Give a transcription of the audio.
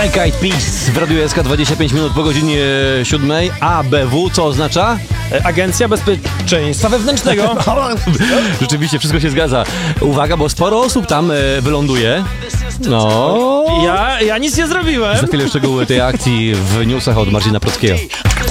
Black Eyed Peas w Radiu SK 25 minut po godzinie 7. ABW, co oznacza? Agencja Bezpieczeństwa Wewnętrznego. Rzeczywiście, wszystko się zgadza. Uwaga, bo sporo osób tam wyląduje. No. Ja nic nie zrobiłem. Za chwilę szczegóły tej akcji w newsach od Marcina Prockiego.